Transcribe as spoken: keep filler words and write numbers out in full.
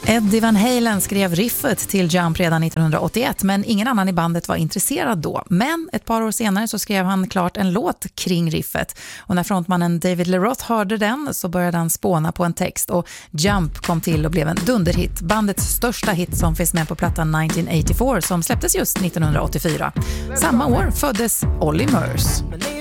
Eddie Van Halen skrev riffet till Jump redan nittonhundraåttioett, men ingen annan i bandet var intresserad då. Men ett par år senare så skrev han klart en låt kring riffet. Och när frontmannen David Lee Roth hörde den så började han spåna på en text och Jump kom till och blev en dunderhit. Bandets största hit som finns med på plattan nittonhundraåttiofyra som släpptes just nittonhundraåttiofyra. Samma år föddes Olly Murs.